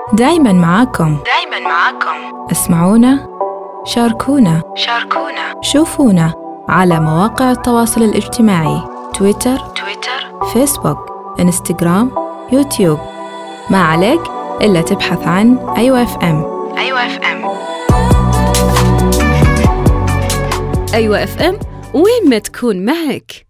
دايماً معاكم. اسمعونا، شاركونا، شوفونا على مواقع التواصل الاجتماعي: تويتر، فيسبوك، إنستغرام، يوتيوب. ما عليك إلا تبحث عن أيوة اف ام. أيوة اف ام، وين ما تكون معك.